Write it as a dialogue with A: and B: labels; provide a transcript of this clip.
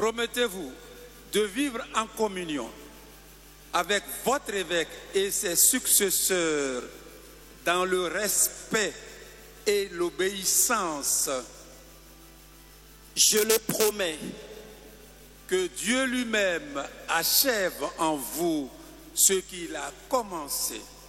A: Promettez-vous de vivre en communion avec votre évêque et ses successeurs dans le respect et l'obéissance.
B: Je le promets.
A: Que Dieu lui-même achève en vous ce qu'il a commencé.